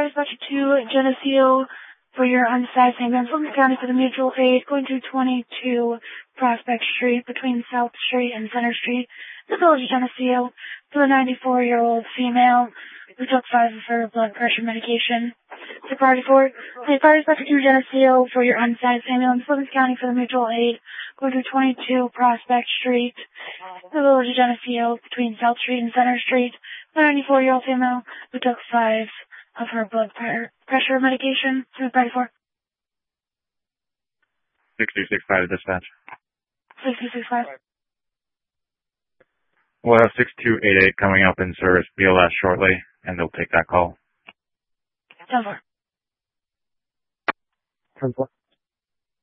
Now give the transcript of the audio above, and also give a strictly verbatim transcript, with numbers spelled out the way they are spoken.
dispatcher to Geneseo for your unsized ambulance, Fulton County for the mutual aid, going to twenty-two Prospect Street between South Street and Center Street, the village of Geneseo, for the ninety-four-year-old female who took five of her blood pressure medication. The party for the fire dispatcher to Geneseo for your unsized ambulance, Fulton County for the mutual aid, going to twenty-two Prospect Street, the village of Geneseo, between South Street and Center Street, the ninety-four-year-old female who took five of her blood pressure medication. three thirty-four. six two six five dispatch. six two six five. We'll have six two eight eight coming up in service B L S shortly, and they'll take that call. ten four. ten four.